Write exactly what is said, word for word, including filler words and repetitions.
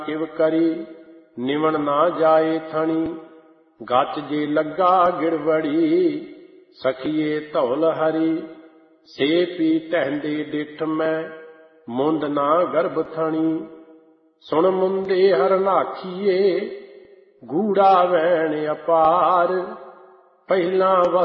ਕਿਵ ਕਰੀ ਨਿਵਣ ਨਾ ਜਾਏ ਥਣੀ। ਗੱਚ ਜੇ ਲੱਗਾ ਗਿੜਵੜੀ ਸਖੀਏ ਧੌਲ ਹਰੀ। ਸੇ ਪੀ ਟਹਿੰਦੇ ਡਿੱਠ ਮੈਂ ਮੁੰਡ ਨਾ ਗਰਭ ਥਣੀ। ਸੁਣ ਮੁੰਡੇ ਹਰਨਾਖੀਏ ਗੂੜਾ ਵੈਣ ਅਪਾਰ। ਪਹਿਲਾਂ